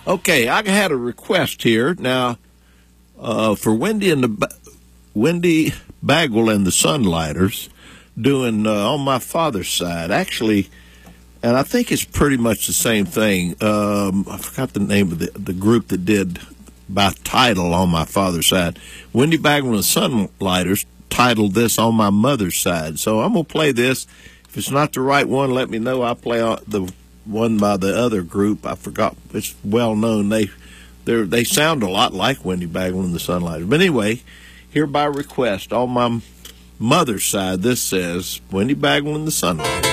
Okay, I had a request here now for Wendy Bagwell and the Sunlighters doing on my father's side. Actually, and I think it's pretty much the same thing. I forgot the name of the group that did by title on my father's side. Wendy Bagwell and the Sunlighters titled this on my mother's side. So I'm going to play this. If it's not the right one, let me know. I'll play the one by the other group. I forgot. It's well known. They sound a lot like Wendy Bagwell and the Sunlighters. But anyway, here by request on my mother's side, this says Wendy Bagwell and the Sunlighters.